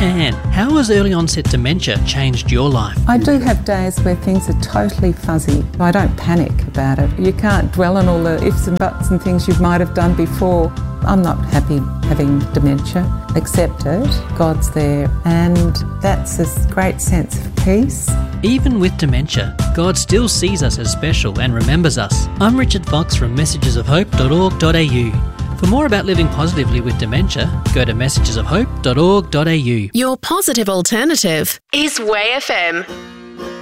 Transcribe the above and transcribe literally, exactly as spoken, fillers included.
Anne, how has early onset dementia changed your life? I do have days where things are totally fuzzy. I don't panic about it. You can't dwell on all the ifs and buts and things you might have done before. I'm not happy having dementia. Accept it. God's there. And that's a great sense of peace. Even with dementia, God still sees us as special and remembers us. I'm Richard Fox from messages of hope dot org dot a u. For more about living positively with dementia, go to messages of hope dot org dot a u. Your positive alternative is Way F M.